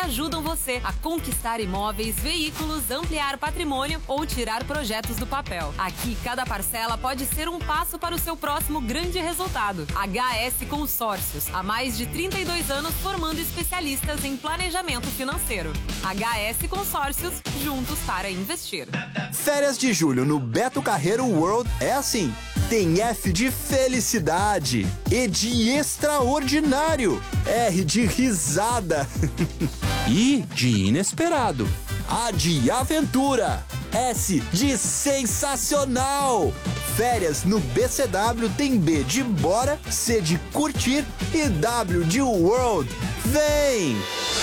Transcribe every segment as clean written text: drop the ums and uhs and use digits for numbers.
ajudam você a conquistar imóveis, veículos, ampliar patrimônio ou tirar projetos do papel. Aqui, cada parcela pode ser um passo para o seu próximo grande resultado. HS Consórcios, há mais de 32 anos formando especialistas em planejamento financeiro. HS Consórcios, juntos para investir. Férias de julho no Beto Carreiro World é assim. Tem F de felicidade, E de extraordinário, R de risada, I de inesperado, A de aventura, S de sensacional. Férias no BCW tem B de bora, C de curtir e W de world. Vem!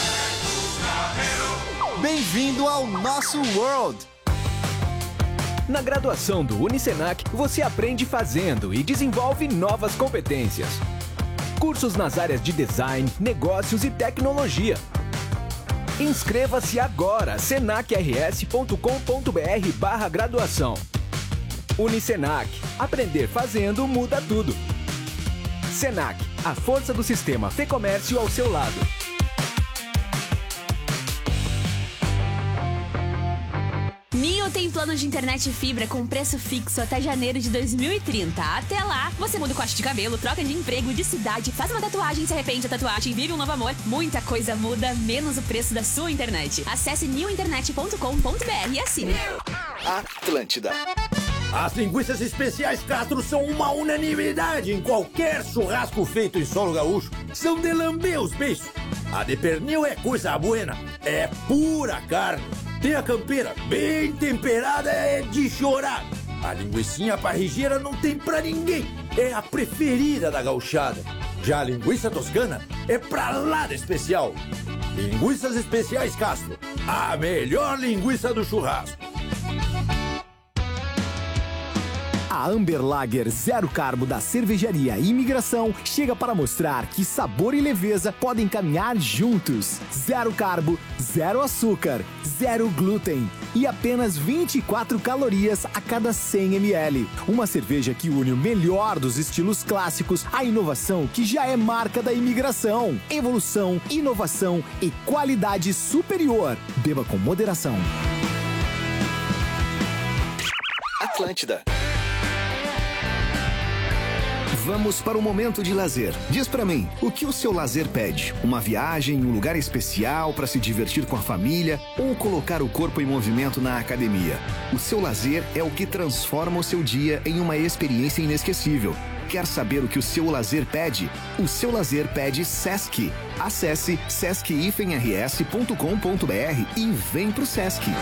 Bem-vindo ao nosso world! Na graduação do Unicenac, você aprende fazendo e desenvolve novas competências. Cursos nas áreas de design, negócios e tecnologia. Inscreva-se agora, senacrs.com.br/graduação. Unicenac. Aprender fazendo muda tudo. Senac, a força do sistema Fê-Comércio ao seu lado. Ninho tem plano de internet fibra com preço fixo até janeiro de 2030. Até lá, você muda o corte de cabelo, troca de emprego, de cidade, faz uma tatuagem, se arrepende da tatuagem, vive um novo amor. Muita coisa muda, menos o preço da sua internet. Acesse newinternet.com.br e assine. Atlântida. As linguiças especiais Castro são uma unanimidade em qualquer churrasco feito em solo gaúcho. São de lamber os beiços. A de pernil é coisa buena, é pura carne. Tem a campeira bem temperada, é de chorar. A linguicinha parrigeira não tem pra ninguém, é a preferida da gauchada. Já a linguiça toscana é pra lá de especial. Linguiças especiais Castro, a melhor linguiça do churrasco. A Amber Lager Zero Carbo da Cervejaria Imigração chega para mostrar que sabor e leveza podem caminhar juntos. Zero carbo, zero açúcar, zero glúten e apenas 24 calorias a cada 100 ml. Uma cerveja que une o melhor dos estilos clássicos à inovação que já é marca da Imigração. Evolução, inovação e qualidade superior. Beba com moderação. Atlântida. Vamos para o momento de lazer. Diz pra mim, o que o seu lazer pede? Uma viagem, um lugar especial para se divertir com a família ou colocar o corpo em movimento na academia? O seu lazer é o que transforma o seu dia em uma experiência inesquecível. Quer saber o que o seu lazer pede? O seu lazer pede Sesc. Acesse sesc-rs.com.br e vem pro Sesc.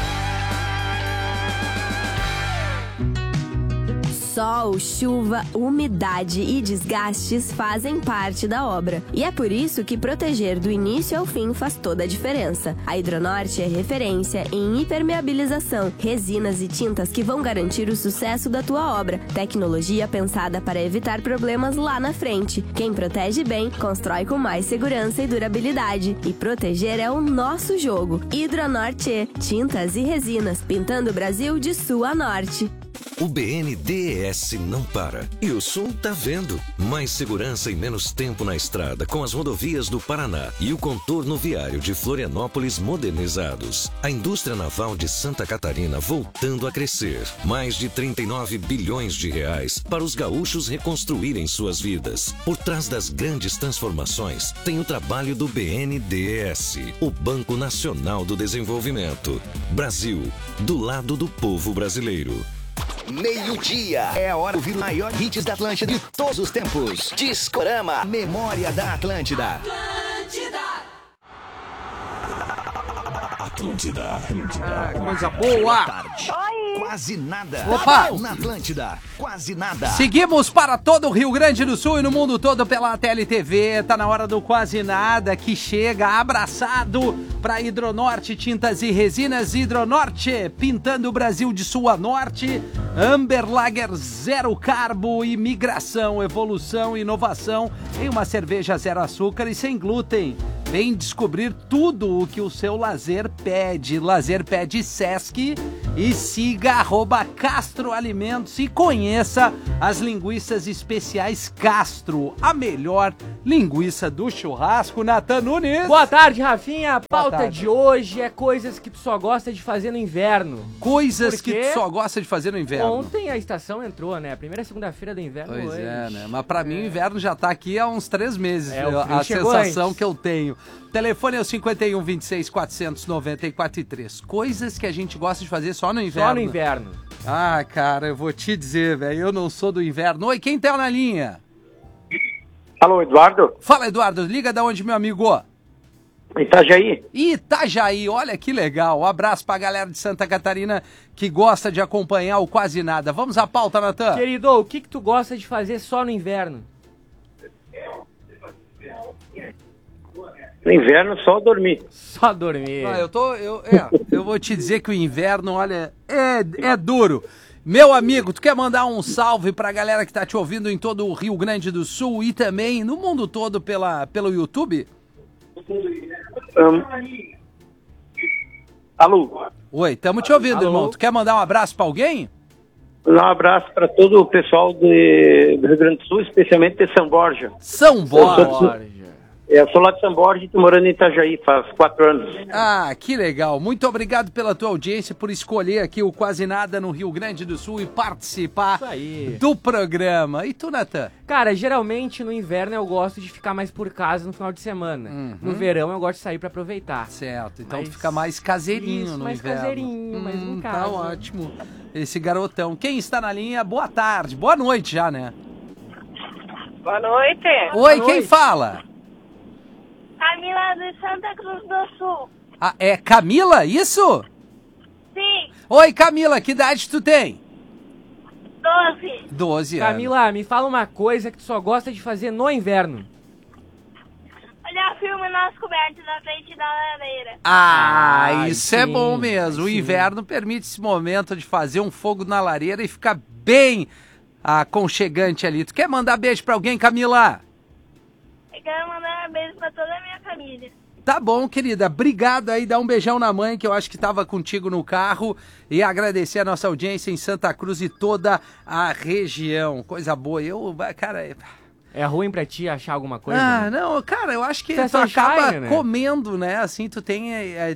Sol, chuva, umidade e desgastes fazem parte da obra. E é por isso que proteger do início ao fim faz toda a diferença. A Hidronorte é referência em impermeabilização, resinas e tintas que vão garantir o sucesso da tua obra. Tecnologia pensada para evitar problemas lá na frente. Quem protege bem, constrói com mais segurança e durabilidade. E proteger é o nosso jogo. Hidronorte, tintas e resinas, pintando o Brasil de sul a norte. O BNDES não para. E o Sul tá vendo. Mais segurança e menos tempo na estrada com as rodovias do Paraná e o contorno viário de Florianópolis modernizados. A indústria naval de Santa Catarina voltando a crescer. Mais de 39 bilhões de reais para os gaúchos reconstruírem suas vidas. Por trás das grandes transformações tem o trabalho do BNDES, o Banco Nacional do Desenvolvimento. Brasil, do lado do povo brasileiro. Meio-dia. É a hora de ouvir o maior hits da Atlântida de todos os tempos. Discorama. Memória da Atlântida. Atlântida. Coisa boa. Oi. Quase nada. Opa. Na Atlântida. Quase nada. Seguimos para todo o Rio Grande do Sul e no mundo todo pela TLTV. Tá na hora do Quase Nada, que chega abraçado para Hidronorte Tintas e Resinas. Hidronorte, pintando o Brasil de sul a norte. Amber Lager Zero Carbo, imigração, evolução, inovação em uma cerveja zero açúcar e sem glúten. Vem descobrir tudo o que o seu lazer pede. Lazer pede Sesc e siga @Castro Alimentos e conheça as linguiças especiais Castro, a melhor linguiça do churrasco. Natan Nunes. Boa tarde, Rafinha. A pauta tarde. de hoje é coisas que tu só gosta de fazer no inverno. Coisas que Porque tu só gosta de fazer no inverno. Ontem a estação entrou, né? A primeira segunda-feira do inverno Pois hoje. é, né? Mas pra mim o inverno já tá aqui há uns 3 meses. É, o frio a chegou sensação antes. que eu tenho. O telefone é o 51 26 494 Coisas que a gente gosta de fazer só no inverno. Só no inverno. Ah, cara, eu vou te dizer, velho, eu não sou do inverno. Oi, quem tá na linha? Alô, Eduardo? Fala, Eduardo, liga da onde, meu amigo? Itajaí. Itajaí, olha que legal. Um abraço pra galera de Santa Catarina que gosta de acompanhar o Quase Nada. Vamos à pauta, Natan. Querido, o que tu gosta de fazer só no inverno? No inverno, só dormir. Só dormir. Ah, eu vou te dizer que o inverno, olha, é duro. Meu amigo, tu quer mandar um salve pra galera que tá te ouvindo em todo o Rio Grande do Sul e também no mundo todo pelo YouTube? Alô? Oi, tamo te ouvindo, Alô? irmão. Tu quer mandar um abraço pra alguém? Um abraço para todo o pessoal do Rio Grande do Sul, especialmente de São Borja. São Borja. Eu sou lá de São Borja e tô morando em Itajaí faz 4 anos. Ah, que legal. Muito obrigado pela tua audiência, por escolher aqui o Quase Nada no Rio Grande do Sul e participar do programa. E tu, Natan? Cara, geralmente no inverno eu gosto de ficar mais por casa no final de semana. No verão eu gosto de sair pra aproveitar. Certo, então tu fica mais caseirinho Isso, no mais inverno. caseirinho, mais em casa. Tá ótimo. Esse garotão. Quem está na linha? Boa tarde. Boa noite já, né? Boa noite. Oi, quem fala? Camila de Santa Cruz do Sul. Ah, é Camila, isso? Sim, Oi, Camila, que idade tu tem? 12. 12 anos. Camila, me fala uma coisa que tu só gosta de fazer no inverno. Olhar filme nas cobertas na frente da lareira. Ah, isso é sim, bom mesmo. O sim. inverno permite esse momento de fazer um fogo na lareira e ficar bem aconchegante ali. Tu quer mandar beijo pra alguém, Camila? Eu quero mandar um beijo pra toda a minha família. Tá bom, querida. Obrigado aí. Dá um beijão na mãe, que eu acho que tava contigo no carro. E agradecer a nossa audiência em Santa Cruz e toda a região. Coisa boa. Cara... É ruim pra ti achar alguma coisa? Ah, não, cara, eu acho que Tu é tu acaba sunshine, né? comendo, né? Assim, tu tem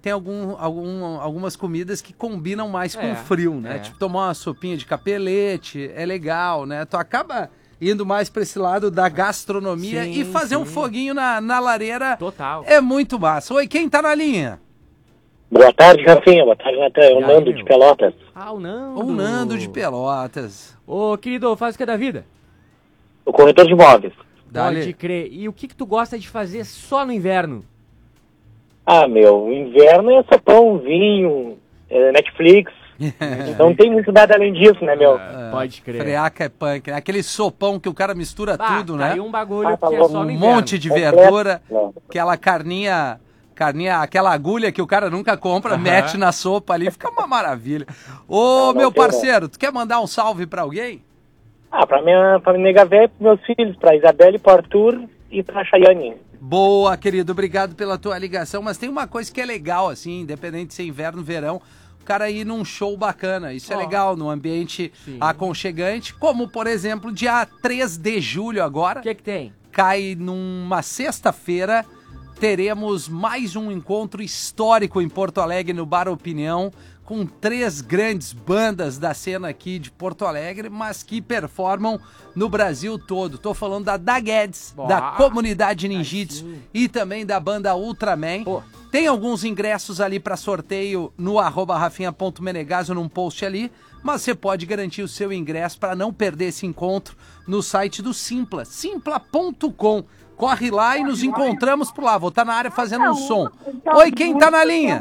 algumas comidas que combinam mais com o frio, né? é. Tipo, tomar uma sopinha de capelete, é legal, né? Tu acaba indo mais pra esse lado da gastronomia Sim, e fazer um sim. foguinho na lareira. Total. É muito massa. Oi, quem tá na linha? Boa tarde, Rafinha. Boa tarde, Natan. É o Nando de Pelotas. Ah, o Nando. O Nando de Pelotas. Ô, querido, faz o que é da vida? O corretor de imóveis. Pode crer. E o que tu gosta de fazer só no inverno? Ah, meu, o inverno é só pão, vinho, Netflix. Não tem muito nada além disso, né, meu? Pode crer. Freaca é punk, né? Aquele sopão que o cara mistura tudo, né? Aí um bagulho que é só no Um inverno. monte de verdura, aquela carninha, aquela agulha que o cara nunca compra, mete na sopa ali, fica uma maravilha. Ô, meu parceiro, tu quer mandar um salve pra alguém? Ah, pra minha véia, pros meus filhos, pra Isabelle, pro Arthur e pra Chayane. Boa, querido, obrigado pela tua ligação, mas tem uma coisa que é legal, assim, independente de ser inverno, verão, o cara ir num show bacana, isso é legal, num ambiente aconchegante, como, por exemplo, dia 3 de julho agora. O que tem? Cai numa sexta-feira, teremos mais um encontro histórico em Porto Alegre, no Bar Opinião, com 3 grandes bandas da cena aqui de Porto Alegre, mas que performam no Brasil todo. Tô falando da Daguedes, da Comunidade Ninjitsu e também da banda Ultraman. Tem alguns ingressos ali para sorteio no @rafinha.menegaso num post ali, mas você pode garantir o seu ingresso para não perder esse encontro no site do Simpla, simpla.com. Corre lá e nos encontramos por lá. Vou estar na área fazendo um som. Oi, quem tá na linha?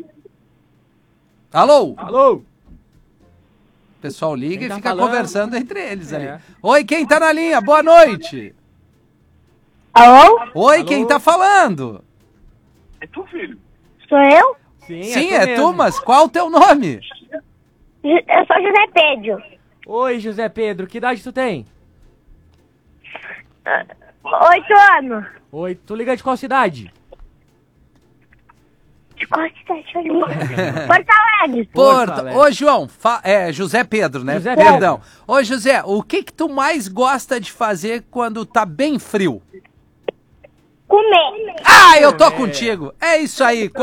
Alô? Alô? O pessoal liga Quem e tá fica falando? conversando entre eles ali. Oi, quem tá na linha? Boa noite. Alô? Oi, quem tá falando? É tu, filho? Sou eu? Sim, é tu, mas qual o teu nome? Eu sou José Pedro. Oi, José Pedro, que idade tu tem? 8 anos. Oi, tu liga de qual cidade? De Costa Porto Alegre. Porto. Ô, João, José Pedro, né? José Perdão. Ô, José, o que tu mais gosta de fazer quando tá bem frio? Comer. Ah, eu tô contigo. É isso aí.